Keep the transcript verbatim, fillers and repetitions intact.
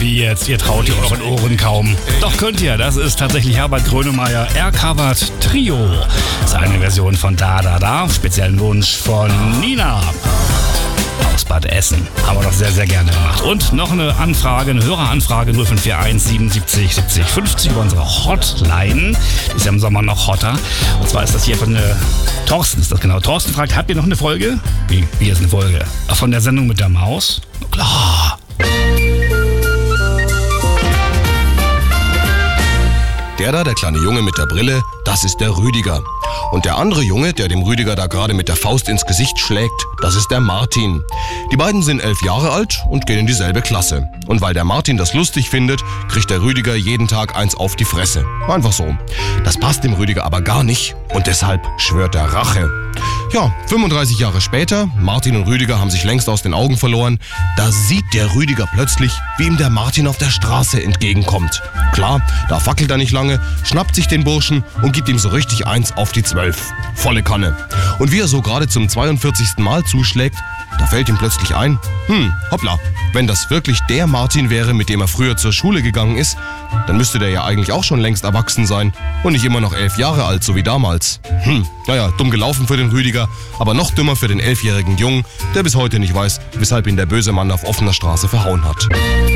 Wie jetzt? Ihr traut ihr euren Ohren kaum. Doch könnt ihr. Das ist tatsächlich Herbert Grönemeyer. Er covert Trio. Seine Version von Da Da Da. Speziellen Wunsch von Nina aus Bad Essen. Haben wir doch sehr, sehr gerne gemacht. Und noch eine Anfrage, eine Höreranfrage null fünf vier eins siebenundsiebzig siebzig fünfzig über unsere Hotline. Die ist ja im Sommer noch hotter. Und zwar ist das hier von äh, Thorsten, ist das genau. Thorsten fragt, habt ihr noch eine Folge? Wie, wie ist eine Folge? Von der Sendung mit der Maus? Klar. Der da, der kleine Junge mit der Brille, das ist der Rüdiger. Und der andere Junge, der dem Rüdiger da gerade mit der Faust ins Gesicht schlägt, das ist der Martin. Die beiden sind elf Jahre alt und gehen in dieselbe Klasse. Und weil der Martin das lustig findet, kriegt der Rüdiger jeden Tag eins auf die Fresse. Einfach so. Das passt dem Rüdiger aber gar nicht und deshalb schwört er Rache. Ja, fünfunddreißig Jahre später, Martin und Rüdiger haben sich längst aus den Augen verloren, da sieht der Rüdiger plötzlich, wie ihm der Martin auf der Straße entgegenkommt. Klar, da fackelt er nicht lange, schnappt sich den Burschen und gibt ihm so richtig eins auf die zwölf. Volle Kanne. Und wie er so gerade zum zweiundvierzigsten Mal zuschlägt, da fällt ihm plötzlich ein, hm, hoppla, wenn das wirklich der Martin wäre, mit dem er früher zur Schule gegangen ist, dann müsste der ja eigentlich auch schon längst erwachsen sein und nicht immer noch elf Jahre alt, so wie damals. Hm, naja, dumm gelaufen für den Rüdiger, aber noch dümmer für den elfjährigen Jungen, der bis heute nicht weiß, weshalb ihn der böse Mann auf offener Straße verhauen hat.